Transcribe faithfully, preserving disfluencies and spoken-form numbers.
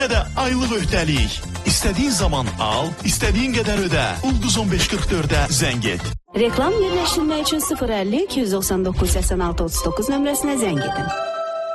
də aylıq öhdəlik. İstədiyin zaman al, istədiyin qədər ödə. Ulduz on beş qırx dördə zəng et. Reklam yerləşdirmək üçün sıfır əlli iki yüz doxsan doqquz səksən altı otuz doqquz nömrəsinə zəng edin.